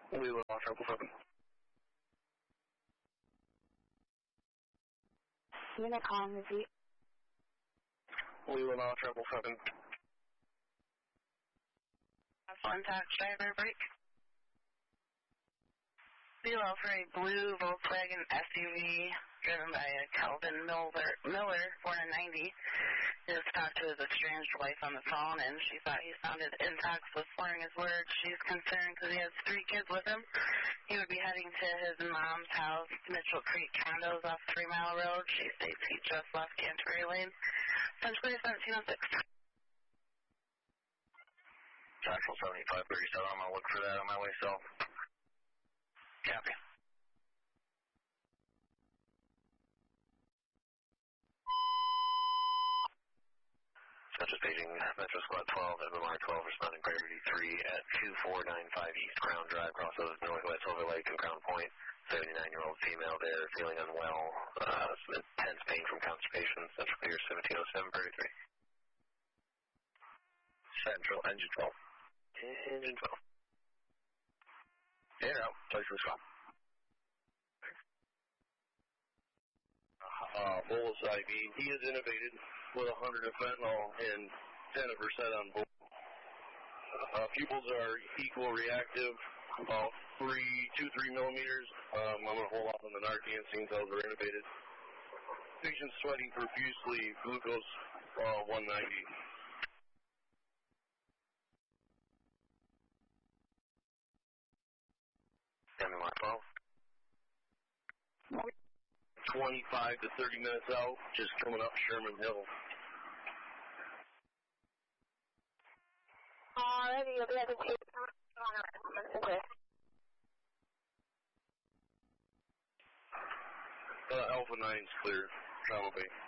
We will off 777. Unit calling repeat. We will off 777. Contact driver break. Zero for a blue Volkswagen SUV driven by a Calvin Miller, born in 90. He just talked to his estranged wife on the phone, and she thought he sounded intoxicated, slurring his words. She's concerned because he has 3 kids with him. He would be heading to his mom's house, Mitchell Creek Condos off 3 Mile Road. She states he just left Canterbury Lane. Century 1706. Actual 7537, I'm going to look for that on my way south. Copy. Just paging Metro Squad 12, MMR 12, responding priority 3 at 2495 East Crown Drive, across the Northwest Silver Lake and Crown Point. 79-year-old female there, feeling unwell, some intense pain from constipation. Central clear 1707, priority 3. Central, engine 12. Engine 12. Air out, place for swap. Bolus IV. He is intubated with 100 of fentanyl and 10% on both. Pupils are equal reactive, about 2-3 millimeters. I'm going to hold off on the Narcan until they're intubated. Patient sweating profusely, glucose 190. MMR 12. 25 to 30 minutes out, just coming up Sherman Hill. Alrighty, you'll be able to Alpha 9's clear, Trauma Bay.